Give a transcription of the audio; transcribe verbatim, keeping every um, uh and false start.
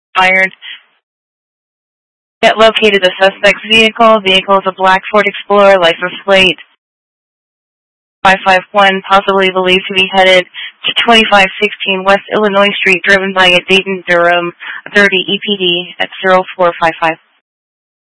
fired. Yet located the suspect's vehicle. Vehicle is a black Ford Explorer, license plate five five one, possibly believed to be headed to twenty-five sixteen West Illinois Street, driven by a Dayton Durham thirty E P D at zero four five five.